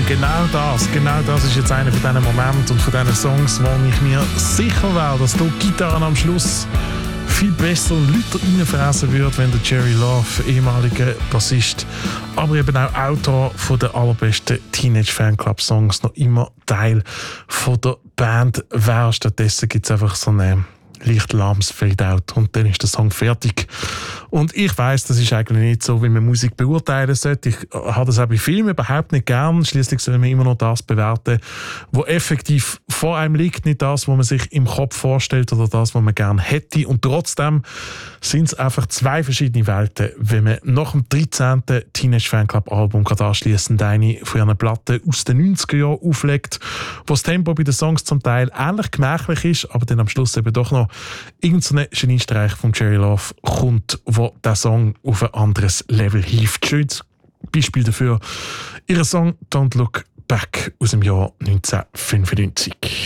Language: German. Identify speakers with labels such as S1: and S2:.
S1: Genau das ist jetzt einer von diesen Momenten und von diesen Songs, wo ich mir sicher wäre, dass hier die Gitarren am Schluss viel besser Leute reinfräsen würde, wenn der Jerry Love, ehemaliger Bassist, aber eben auch Autor von der allerbesten Teenage Fanclub Songs, noch immer Teil von der Band wäre. Stattdessen gibt es einfach so eine leicht lahmes Fade-out und dann ist der Song fertig. Und ich weiss, das ist eigentlich nicht so, wie man Musik beurteilen sollte. Ich habe das auch bei Filmen überhaupt nicht gern. Schliesslich soll man immer noch das bewerten, was effektiv vor einem liegt, nicht das, was man sich im Kopf vorstellt oder das, was man gern hätte. Und trotzdem sind es einfach zwei verschiedene Welten, wenn man nach dem 13. Teenage Fanclub Album gerade anschliessend eine von ihren Platten aus den 90er Jahren auflegt, wo das Tempo bei den Songs zum Teil ähnlich gemächlich ist, aber dann am Schluss eben doch noch irgendein Geniestreich von Jerry Love kommt, wo der Song auf ein anderes Level hilft. Schönes Beispiel dafür, ihr Song «Don't Look Back» aus dem Jahr 1995.